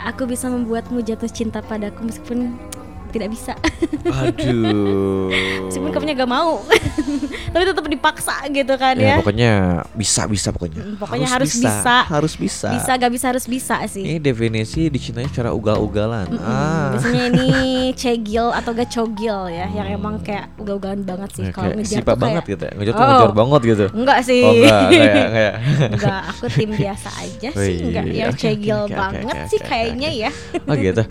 aku bisa membuatmu jatuh cinta padaku meskipun tidak bisa. Aduh. Meskipun kamunya gak mau. Tapi tetap dipaksa gitu kan Ya ya. pokoknya bisa pokoknya. Pokoknya harus bisa. Harus bisa. Bisa gak bisa harus bisa sih. Ini definisi dicintanya secara ugal-ugalan. Biasanya ini cegil atau gak cogil ya, yang emang kayak ugal-ugalan banget sih. Kalau kayak ngejar sipa tuh banget kayak gitu ya. Ngejar tuh ngejar banget gitu. Enggak sih. Oh enggak. Enggak, aku tim biasa aja Oh, sih. iya, Enggak yang oke, cegil oke, banget oke, sih oke, kayaknya oke. ya. Oh gitu.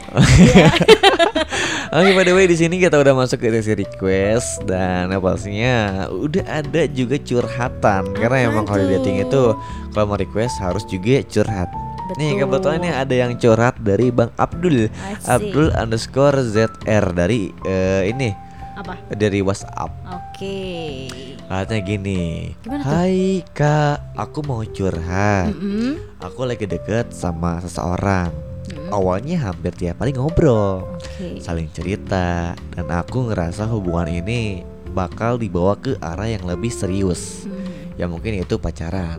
Oke, by the way di sini kita udah masuk ke sesi request dan pastinya udah ada juga curhatan karena Apa emang kalau di tuh? dating itu kalau mau request harus juga curhat. Nih Betul. kebetulan nih ada yang curhat dari Bang Abdul, Asik. Abdul_ZR dari ini Apa? dari WhatsApp. Oke. Katanya gini, Gimana tuh? hai kak, aku mau curhat. Mm-mm. Aku lagi deket sama seseorang. Mm-mm. Awalnya hampir tiap hari ngobrol, Oke. saling cerita, dan aku ngerasa hubungan ini bakal dibawa ke arah yang lebih serius. Ya mungkin itu pacaran.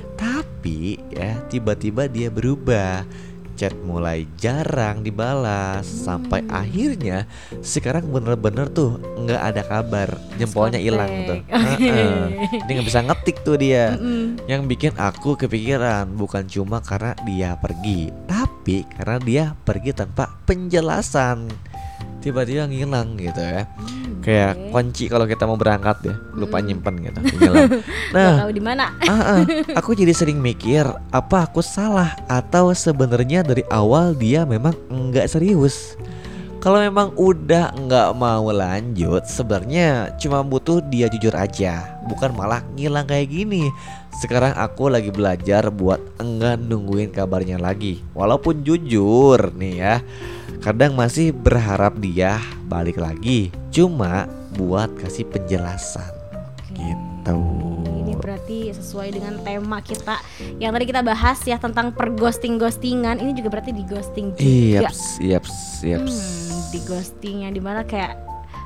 Tapi ya tiba-tiba dia berubah. Chat mulai jarang dibalas sampai akhirnya sekarang bener-bener tuh nggak ada kabar, jempolnya hilang tuh. Oke. Dia nggak bisa ngetik tuh dia. Mm-mm. Yang bikin aku kepikiran bukan cuma karena dia pergi, tapi karena dia pergi tanpa penjelasan. Tiba-tiba ngilang gitu ya. Kayak Oke. kunci kalau kita mau berangkat ya, lupa nyimpen gitu, ngilang. Gak Nah, tahu di mana. aku jadi sering mikir apa aku salah atau sebenarnya dari awal dia memang enggak serius. Kalau memang udah nggak mau lanjut, sebenarnya cuma butuh dia jujur aja, bukan malah ngilang kayak gini. Sekarang aku lagi belajar buat enggak nungguin kabarnya lagi. Walaupun jujur nih ya, kadang masih berharap dia balik lagi, cuma buat kasih penjelasan gitu. Ini berarti sesuai dengan tema kita yang tadi kita bahas ya, tentang perghosting-ghostingan. Ini juga berarti di ghosting juga. Yaps. Di ghosting yang dimana kayak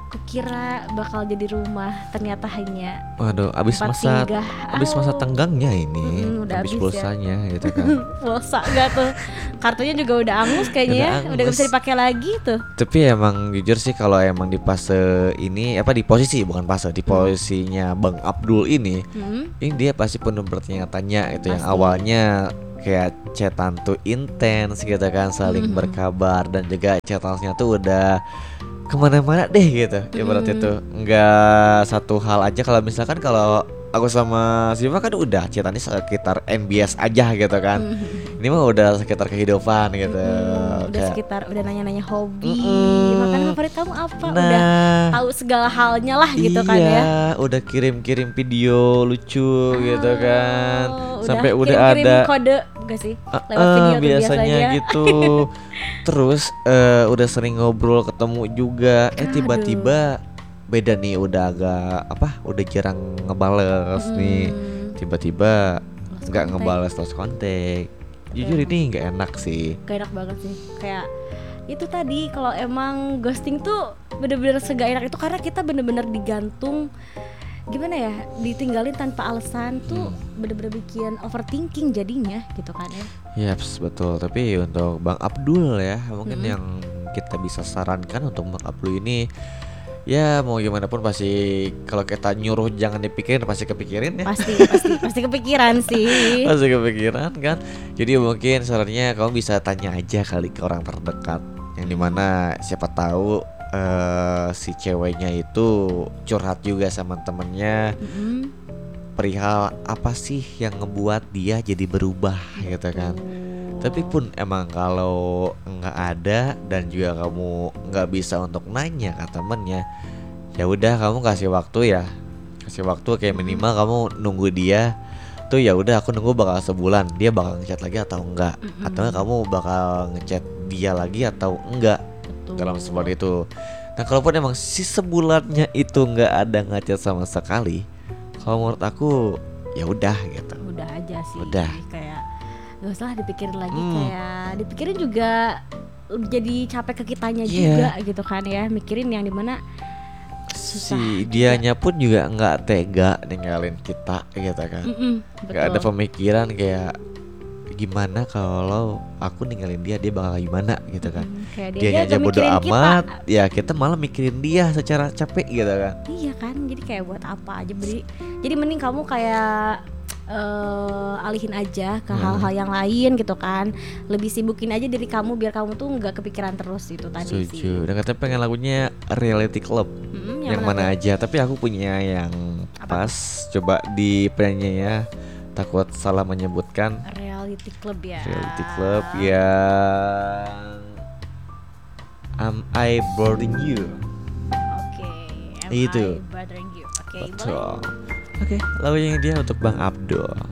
kukira bakal jadi rumah, ternyata hanya Waduh, abis tempat masa singgah. tenggangnya ini, udah habis habis ya. pulsanya gitu kan. pulsa gak tuh, kartunya juga udah angus kayaknya Udah ya, udah gak angus. bisa dipakai lagi tuh. Tapi emang jujur sih kalau emang di fase ini di posisi bukan fase, di posisinya Bang Abdul ini dia pasti penuh bertanya-tanya itu yang Pasti. awalnya kayak chatan tuh intens gitu kan, saling berkabar dan juga chatansnya tuh udah kemana-mana deh gitu. Ibarat itu nggak satu hal aja. Kalau misalkan kalau aku sama Siva kan udah chatannya sekitar NBS aja gitu kan. Ini mah udah sekitar kehidupan gitu. Udah Kayak, sekitar, udah nanya-nanya hobi, makanan favorit kamu apa, udah nah, tahu segala halnya lah gitu kan ya. iya, udah kirim-kirim video lucu gitu kan. Sampai udah kirim-kirim ada kode gak sih lewat video tuh biasanya biasanya gitu. Terus udah sering ngobrol, ketemu juga. Tiba-tiba beda nih, udah agak udah jarang ngebales nih. Tiba-tiba nggak kontak. ngebales terus kontak. Jujur ini nggak enak sih. Gak enak banget sih. Kayak itu tadi, kalau emang ghosting tuh bener-bener segak enak itu karena kita bener-bener digantung, gimana ya, ditinggalin tanpa alasan tuh bener-bener bikin overthinking jadinya gitu kan ya. Yaps, betul. Tapi untuk Bang Abdul ya, mungkin yang kita bisa sarankan untuk Bang Abdul ini, ya mau gimana pun pasti kalau kita nyuruh jangan dipikirin pasti kepikirin ya. Pasti kepikiran sih. Pasti kepikiran kan. Jadi mungkin sarannya kamu bisa tanya aja kali ke orang terdekat, yang dimana siapa tahu si ceweknya itu curhat juga sama temennya perihal apa sih yang ngebuat dia jadi berubah gitu kan. Tapi pun emang kalau nggak ada dan juga kamu nggak bisa untuk nanya ke temennya, ya udah kamu kasih waktu kayak minimal kamu nunggu dia tuh. Ya udah aku nunggu bakal sebulan dia bakal ngechat lagi atau enggak, atau enggak kamu bakal ngechat dia lagi atau enggak. Dalam seperti itu. Nah kalaupun emang si sebulannya itu nggak ada ngechat sama sekali, kalau menurut aku ya udah gitu. Udah aja sih. Udah. Kayak gak usah dipikirin lagi, kayak dipikirin juga jadi capek ke kitanya juga gitu kan ya, mikirin yang dimana susah si dianya pun juga nggak tega ninggalin kita gitu kan. Nggak ada pemikiran kayak gimana kalau aku ninggalin dia bakal gimana gitu kan. Kayak Dia dia aja gak bodo mikirin amat, kita. ya kita malah mikirin dia secara capek gitu kan. Iya kan, jadi kayak buat apa aja beri. Jadi mending kamu kayak alihin aja ke hal-hal yang lain gitu kan. Lebih sibukin aja diri kamu biar kamu tuh nggak kepikiran terus itu tadi sih. Setuju. Dan katanya pengen lagunya Reality Club. Yang mana aja, tapi aku punya yang Apa pas. Coba di penyanyi ya. Takut salah menyebutkan. Reality Club ya. Reality Club yang Am I Bothering You. Oke. Am Itu. I bothering you? Oke, boleh. Betul. Oke, lagunya dia untuk Bang Abdul.